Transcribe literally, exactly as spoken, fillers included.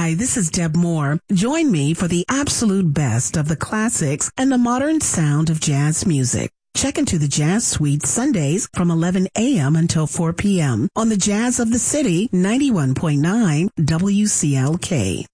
Hi, this is Deb Moore. Join me for the absolute best of the classics and the modern sound of jazz music. Check into the Jazz Suite Sundays from eleven a.m. until four p.m. on the Jazz of the City ninety-one point nine W C L K.